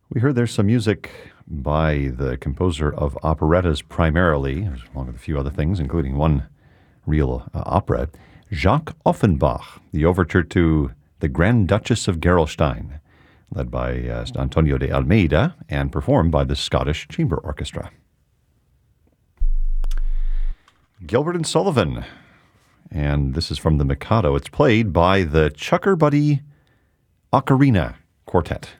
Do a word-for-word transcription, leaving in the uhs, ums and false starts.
We heard there's some music by the composer of operettas primarily, along with a few other things, including one real uh, opera, Jacques Offenbach, the overture to The Grand Duchess of Gerolstein, led by uh, Antonio de Almeida and performed by the Scottish Chamber Orchestra. Gilbert and Sullivan, and this is from the Mikado. It's played by the Chucker Buddy Ocarina Quartet.